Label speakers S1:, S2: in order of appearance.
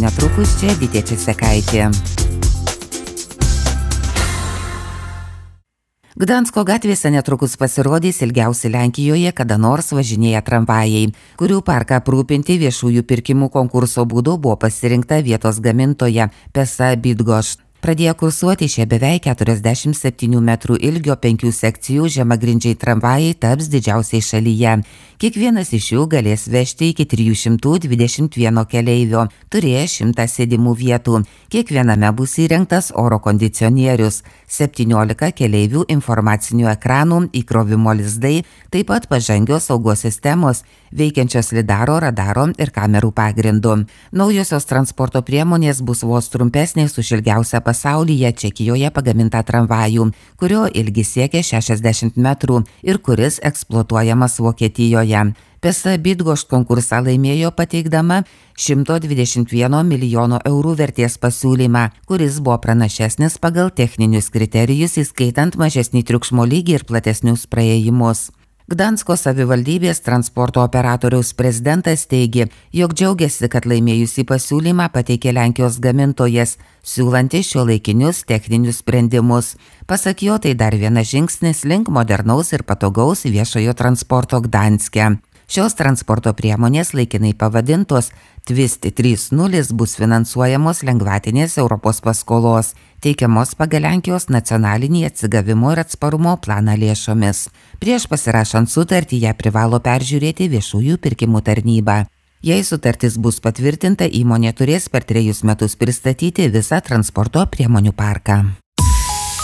S1: netrukus čia Editė Česekaitė. Gdansko gatvėse netrukus pasirodys ilgiausi Lenkijoje kada nors važinėję tramvajai, kurių parką aprūpinti viešųjų pirkimų konkurso būdu buvo pasirinkta vietos gamintoja PESA Bydgošč. Pradėję kursuoti šie beveik 47 metrų ilgio 5 sekcijų žemagrindžiai tramvajai taps didžiausiai šalyje. Kiekvienas iš jų galės vežti iki 321 keleivio, turėjęs 100 sėdimų vietų. Kiekviename bus įrengtas oro kondicionierius, 17 keleivių informacinių ekranų, įkrovimo lizdai, taip pat pažangios saugos sistemos, veikiančios lidaro, radaro ir kamerų pagrindu. Naujosios transporto priemonės bus vos trumpesnės už ilgiausią pasaulyje Čekijoje pagamintą tramvajų, kurio ilgis siekia 60 metrų ir kuris eksploatuojamas Vokietijoje. PESA Bydgošč konkursą laimėjo pateikdama 121 milijono eurų vertės pasiūlymą, kuris buvo pranašesnis pagal techninius kriterijus, įskaitant mažesnį triukšmo lygį ir platesnius praėjimus. Gdansko savivaldybės transporto operatoriaus prezidentas teigė, jog džiaugiasi, kad laimėjusį pasiūlymą pateikė Lenkijos gamintojas, siūlantis šiuolaikinius techninius sprendimus. Pasak jo, tai dar vienas žingsnis link modernaus ir patogaus viešojo transporto Gdanske. Šios transporto priemonės laikinai pavadintos Twist 3.0 bus finansuojamos lengvatinės Europos paskolos, teikiamos pagal Lenkijos nacionalinį atsigavimo ir atsparumo planą lėšomis. Prieš pasirašant sutartį ją privalo peržiūrėti viešųjų pirkimų tarnyba. Jei sutartis bus patvirtinta, įmonė turės per 3 metus pristatyti visą transporto priemonių parką.